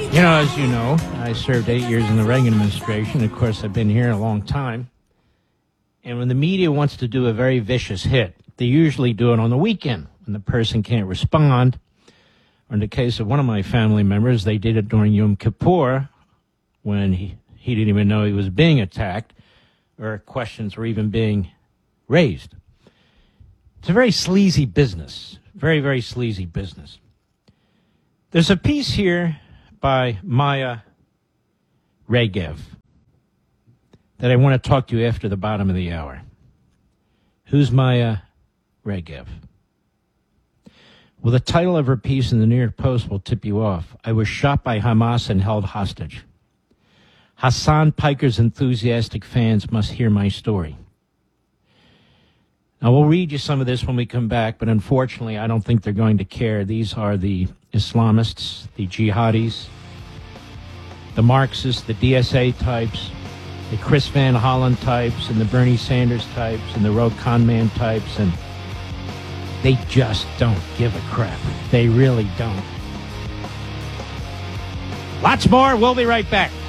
As you know, I served 8 years in the Reagan administration. Of course, I've been here a long time. And when the media wants to do a very vicious hit, they usually do it on the weekend when the person can't respond. Or in the case of one of my family members, they did it during Yom Kippur when he didn't even know he was being attacked or questions were even being raised. It's a very sleazy business. Very, very sleazy business. There's a piece here by Maya Regev that I want to talk to you after the bottom of the hour. Who's Maya Regev? Well, the title of her piece in the New York Post will tip you off. I was shot by Hamas and held hostage. Hassan Piker's enthusiastic fans must hear my story. Now, we'll read you some of this when we come back, but unfortunately, I don't think they're going to care. These are the Islamists, the jihadis, the Marxists, the DSA types, the Chris Van Hollen types, and the Bernie Sanders types, and the Roe Conman types, and they just don't give a crap. They really don't. Lots more. We'll be right back.